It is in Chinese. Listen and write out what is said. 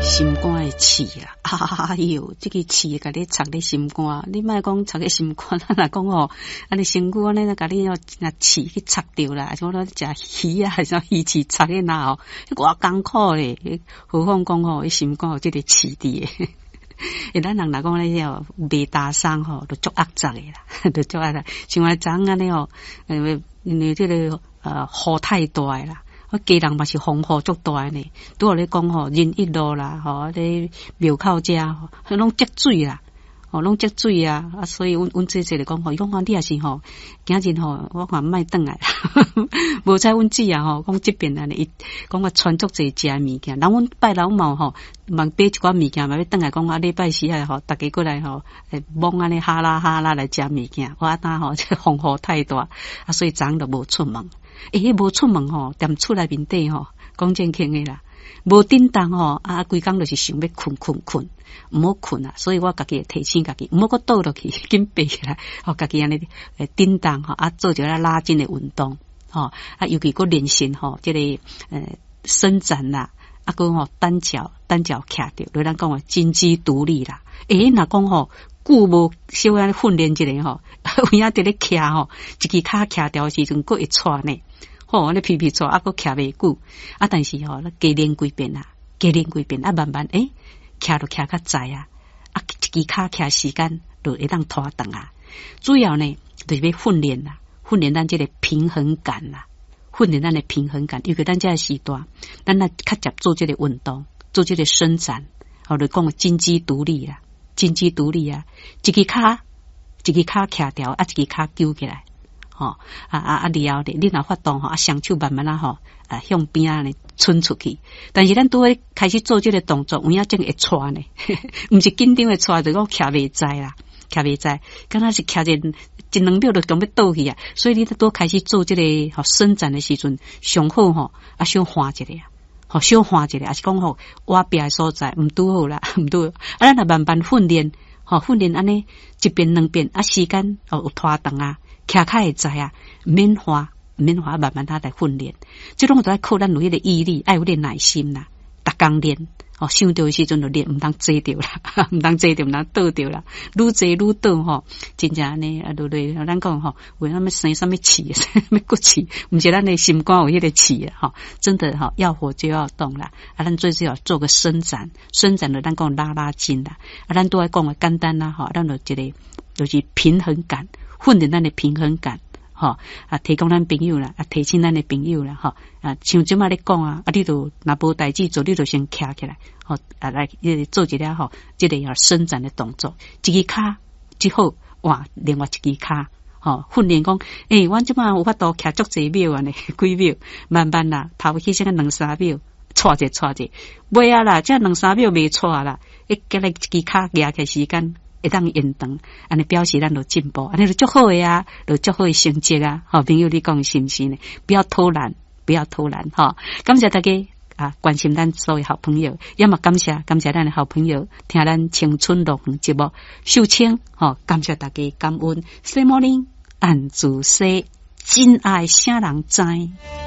心肝的刺啦，哎哟，这个刺甲你插咧心肝，你莫讲插咧心肝，咱若讲吼，安尼身躯安尼甲你若刺去插着啦，像咱食鱼啊，还是鱼刺插咧哪吼，偌艰苦咧，何况讲吼，伊心肝有这个刺伫诶。咱人若讲咧吼，未打伤吼，都足压杂诶啦，都足压杂。像我昨安尼吼，因为这个雨太大诶啦。家人嘛是风雨足大呢，拄好咧讲吼，仁义路啦，吼，咧庙口遮吼，拢积水啦，吼，拢积水啊，啊，所以阮姐姐咧讲吼，伊讲你也是吼，今日吼，我看莫转来啦，无采阮姊啊吼，讲即边安尼，伊讲我传足济食物件，人阮拜老毛吼，嘛买一寡物件嘛要转来讲啊，礼拜时啊吼，大家过来吼，忙安尼哈啦来食物件，我当吼这风雨太大，啊，所以昨昏就无出门。无出门吼，踮厝内面底吼，讲正经诶啦，无叮当吼，啊，规工就是想要困，毋好困啊，所以我家己提醒家己，毋好搁倒落去，紧爬起来，吼，家己安尼叮当吼，啊，做一个拉筋的运动，吼，啊，尤其搁练习吼，这个伸展啦，啊，搁吼单脚徛着，就咱讲诶金鸡独立啦，若讲吼。久无小安训练一下吼，有影伫咧徛吼，一支骹徛掉时阵，佫会喘呢。吼，安尼皮喘，啊，佫徛袂久。啊，但是吼，加练几遍啊，啊，慢慢徛就徛较在啊。啊，一支骹徛时间就会当拖长啊。主要呢，就是要训练啦，训练咱这个平衡感啦，训练咱的平衡感。尤其咱这个时段，咱来较接做这个运动，做这个伸展，吼，就讲金鸡独立啦。金鸡独立啊，一支骹徛掉，啊，一支骹揪起来，吼，然后咧，你若发动吼，啊，双手慢慢吼，向边啊呢伸出去。但是咱拄要开始做这个动作，有影正会喘呢，毋是紧张会喘，就讲徛袂在啦，敢若是徛一两秒就准要倒去啊。所以你拄开始做这个吼伸展的时阵，上好吼，啊，小缓一下啊。吼，小缓一下，还是讲吼，我壁诶所在毋拄好啦，毋拄好。啊，咱若慢慢训练，吼，训练安尼一遍两遍，啊，时间有拖长啊，徛较会知啊，免花，慢慢来训练。即种都爱靠咱有迄个毅力，爱有点耐心啦，逐工练。哦，想到的时阵就练，毋通坐着啦，毋通倒着啦，愈坐愈倒吼，真正呢啊，对对，咱讲吼，为什么生什么刺，什么骨刺，毋是咱的心肝有迄个刺啊，吼，真的吼，要活就要动啦，啊，咱最主要做个伸展的，咱讲拉筋啦，啊，咱都爱讲个简单啦，吼，咱就一个就是平衡感，训练咱的平衡感。吼啊，提供咱朋友啦，啊，提醒咱的朋友啦，吼啊，像即马咧讲啊，啊，你就若无代志做，你就先徛起来，吼啊，来做一下吼，这个要伸展的动作，一支骹之后换另外一支骹，吼，训练讲，阮即马有法度徛足济秒啊呢，几秒，慢慢啦，头起先个2-3秒，错者，袂啊啦，这2-3秒未错啦，叫来一支骹举起时间。会当延长，安尼表示咱有进步，安尼就足好诶啊，就足好诶成绩啊！好朋友，你讲是毋是呢？不要偷懒，哈！感谢大家啊，关心咱所有好朋友，也嘛感谢咱的好朋友，听咱青春乐园节目，秀清，哈！感谢大家感恩，Good morning， 安住说，真爱啥人知？